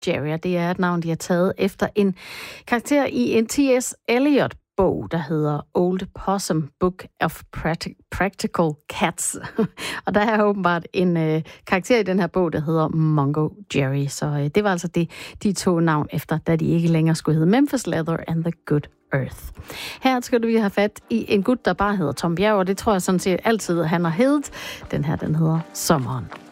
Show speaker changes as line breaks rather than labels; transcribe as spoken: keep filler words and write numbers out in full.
Jerry, og det er et navn, de har taget efter en karakter i en T S. Eliot-bog, der hedder Old Possum Book of Practi- Practical Cats. Og der er åbenbart en øh, karakter i den her bog, der hedder Mungo Jerry. Så øh, det var altså det, de tog navn efter, da de ikke længere skulle hedde Memphis Leather and the Good Earth. Her skal du vi have fat i en gut, der bare hedder Tom Bjerg, og det tror jeg sådan set altid, han har heddet. Den her, den hedder Sommeren.